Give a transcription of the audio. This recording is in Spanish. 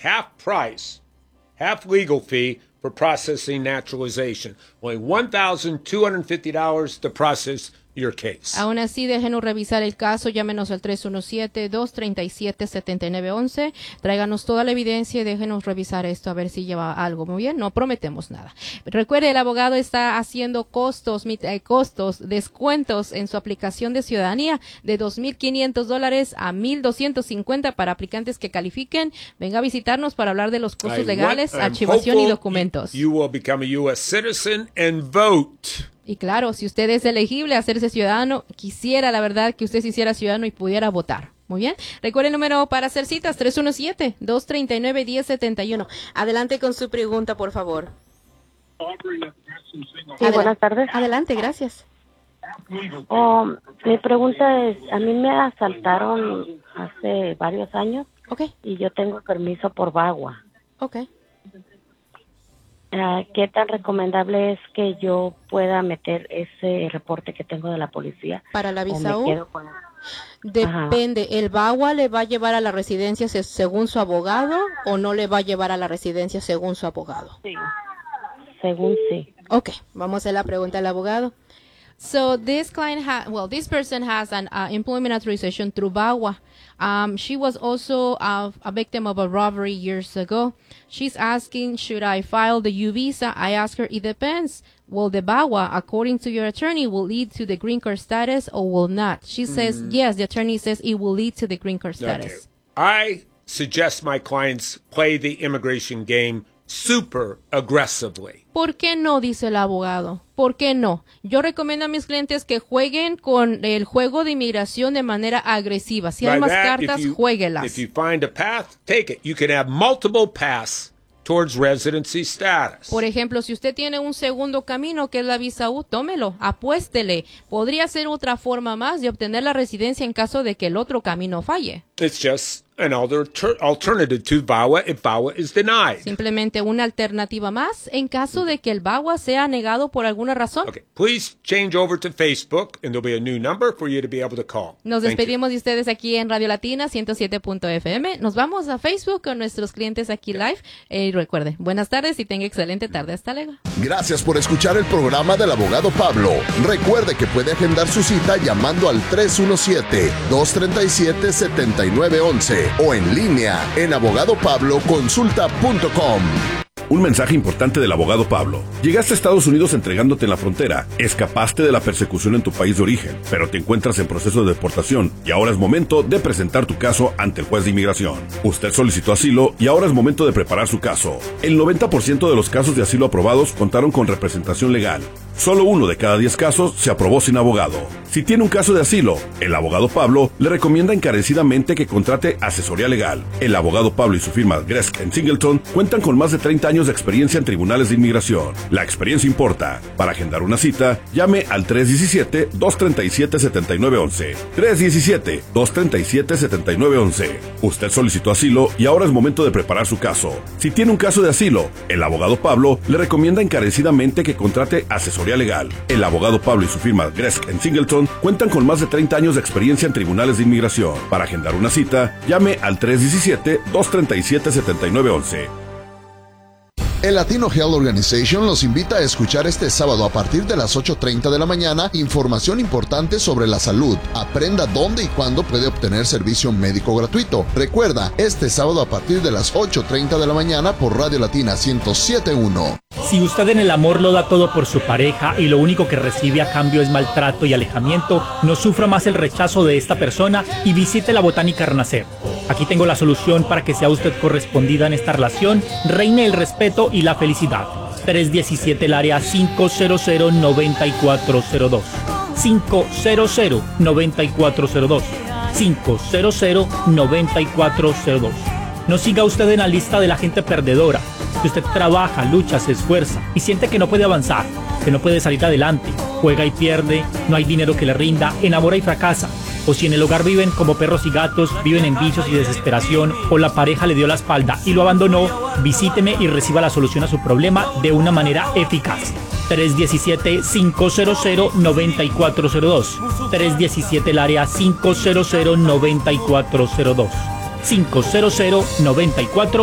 half price, half legal fee for processing naturalization. Only $1,250 to process your case. Aún así, déjenos revisar el caso. Llámenos al 317-237-7911. Tráiganos toda la evidencia y déjenos revisar esto a ver si lleva algo. Muy bien, no prometemos nada. Recuerde, el abogado está haciendo descuentos en su aplicación de ciudadanía de $2,500 a $1,250 para aplicantes que califiquen. Venga a visitarnos para hablar de los costos legales, archivación y documentos. You will become a U.S. citizen and vote. Y claro, si usted es elegible a hacerse ciudadano, quisiera, la verdad, que usted se hiciera ciudadano y pudiera votar. Muy bien. Recuerde el número para hacer citas, 317-239-1071. Adelante con su pregunta, por favor. Sí, buenas tardes. Adelante, gracias. Mi pregunta es, a mí me asaltaron hace varios años. Okay. Y yo tengo permiso por VAWA. Okay. ¿Qué tan recomendable es que yo pueda meter ese reporte que tengo de la policía? ¿Para la visa U? Depende. Ajá. ¿El VAWA le va a llevar a la residencia según su abogado o no le va a llevar a la residencia según su abogado? Sí, según sí. Ok, vamos a hacer la pregunta al abogado. So this client this person has an employment authorization through VAWA. She was also a victim of a robbery years ago. She's asking, should I file the U visa? I ask her, it depends. Will the VAWA, according to your attorney, will lead to the green card status or will not? She says, yes, the attorney says it will lead to the green card status. Okay. I suggest my clients play the immigration game super aggressively. ¿Por qué no? Dice el abogado. ¿Por qué no? Yo recomiendo a mis clientes que jueguen con el juego de inmigración de manera agresiva. Si hay más cartas, juéguelas. If you find a path, take it. You can have multiple paths towards residency status. Por ejemplo, si usted tiene un segundo camino que es la visa U, tómelo, apuéstele. Podría ser otra forma más de obtener la residencia en caso de que el otro camino falle. It's just another alternative to VAWA if VAWA is denied. Simplemente una alternativa más en caso de que el VAWA sea negado por alguna razón. Okay, please change over to Facebook and there'll be a new number for you to be able to call. Nos despedimos de ustedes aquí en Radio Latina 107.fm. Nos vamos a Facebook con nuestros clientes aquí live. Recuerde, buenas tardes y tenga excelente tarde. Hasta luego. Gracias por escuchar el programa del abogado Pablo. Recuerde que puede agendar su cita llamando al 317-237-7911 o en línea en abogadopabloconsulta.com. Un mensaje importante del abogado Pablo. Llegaste a Estados Unidos entregándote en la frontera. Escapaste de la persecución en tu país de origen, pero te encuentras en proceso de deportación y ahora es momento de presentar tu caso ante el juez de inmigración. Usted solicitó asilo y ahora es momento de preparar su caso. El 90% de los casos de asilo aprobados contaron con representación legal. Solo 1 de cada 10 casos se aprobó sin abogado. Si tiene un caso de asilo, el abogado Pablo le recomienda encarecidamente que contrate asesoría legal. El abogado Pablo y su firma Gresk & Singleton cuentan con más de 30 años de experiencia en tribunales de inmigración. La experiencia importa. Para agendar una cita, llame al 317-237-7911. 317-237-7911. Usted solicitó asilo y ahora es momento de preparar su caso. Si tiene un caso de asilo, el abogado Pablo le recomienda encarecidamente que contrate asesoría legal. El abogado Pablo y su firma Gresk & Singleton cuentan con más de 30 años de experiencia en tribunales de inmigración. Para agendar una cita, llame al 317-237-7911. El Latino Health Organization los invita a escuchar este sábado a partir de las 8:30 de la mañana información importante sobre la salud. Aprenda dónde y cuándo puede obtener servicio médico gratuito. Recuerda, este sábado a partir de las 8:30 de la mañana por Radio Latina 107.1. Si usted en el amor lo da todo por su pareja y lo único que recibe a cambio es maltrato y alejamiento, no sufra más el rechazo de esta persona y visite la Botánica Renacer. Aquí tengo la solución para que sea usted correspondida en esta relación, reine el respeto y la felicidad. 317 el área 500-9402. 500-9402. 500-9402. No siga usted en la lista de la gente perdedora. Si usted trabaja, lucha, se esfuerza y siente que no puede avanzar, que no puede salir adelante, juega y pierde, no hay dinero que le rinda, enamora y fracasa, o si en el hogar viven como perros y gatos, viven en vicios y desesperación, o la pareja le dio la espalda y lo abandonó, visíteme y reciba la solución a su problema de una manera eficaz. 317-500-9402. 317 el área 500-9402. 500-9402.